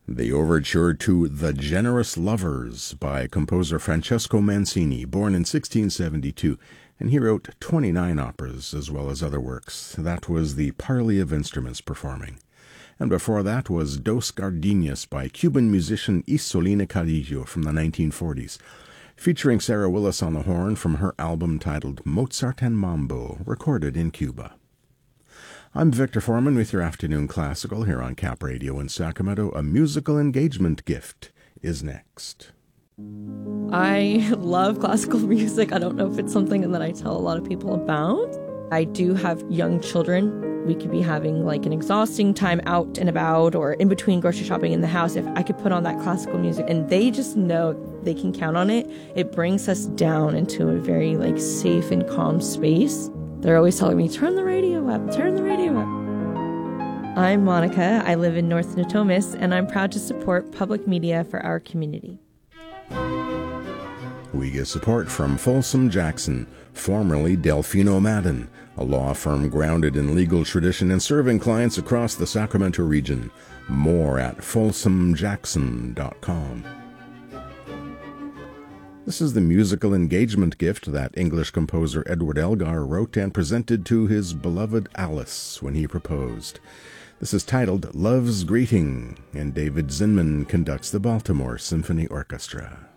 The overture to The Generous Lovers by composer Francesco Mancini, born in 1672, and he wrote 29 operas as well as other works. That was the Parley of Instruments performing. And before that was Dos Gardenias by Cuban musician Isolina Carillo from the 1940s, featuring Sarah Willis on the horn from her album titled Mozart and Mambo, recorded in Cuba. I'm Victor Foreman with your Afternoon Classical here on Cap Radio in Sacramento. A musical engagement gift is next. I love classical music. I don't know if it's something that I tell a lot of people about. I do have young children. We could be having like an exhausting time out and about or in between grocery shopping in the house. If I could put on that classical music and they just know they can count on it, it brings us down into a very like safe and calm space. They're always telling me, turn the radio up, turn the radio up. I'm Monica. I live in North Natomas, and I'm proud to support public media for our community. We get support from Folsom Jackson, formerly Delfino Madden, a law firm grounded in legal tradition and serving clients across the Sacramento region. More at folsomjackson.com. This is the musical engagement gift that English composer Edward Elgar wrote and presented to his beloved Alice when he proposed. This is titled Love's Greeting, and David Zinman conducts the Baltimore Symphony Orchestra.